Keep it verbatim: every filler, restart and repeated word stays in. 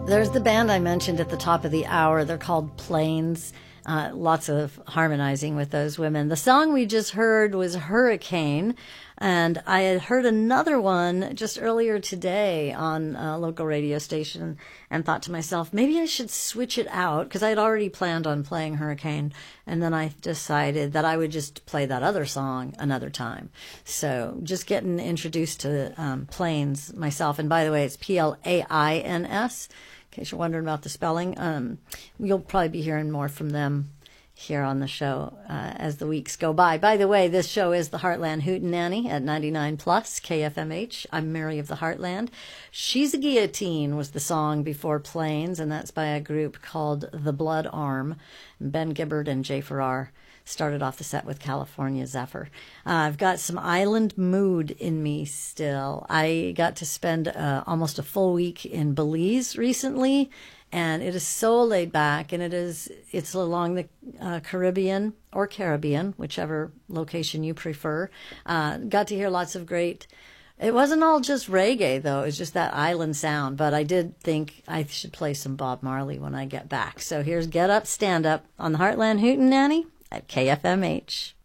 There's the band I mentioned at the top of the hour. They're called Plains. Uh, lots of harmonizing with those women. The song we just heard was Hurricane, and I had heard another one just earlier today on a local radio station and thought to myself, maybe I should switch it out, because I had already planned on playing Hurricane, and then I decided that I would just play that other song another time. So just getting introduced to um, Plains myself, and by the way, it's P L A I N S. In case you're wondering about the spelling, um, you'll probably be hearing more from them here on the show uh, as the weeks go by. By the way, this show is the Heartland Hootenanny at ninety-nine plus K F M H. I'm Mary of the Heartland. She's a Guillotine was the song before Plains, and that's by a group called The Blood Arm. Ben Gibbard and Jay Farrar started off the set with California Zephyr. Uh, I've got some island mood in me still. I got to spend uh, almost a full week in Belize recently, and it is so laid back, and it is it's along the uh, Caribbean or Caribbean, whichever location you prefer. Uh, got to hear lots of great. It wasn't all just reggae, though. It was just that island sound. But I did think I should play some Bob Marley when I get back. So here's Get Up, Stand Up on the Heartland Hootenanny at K F M H.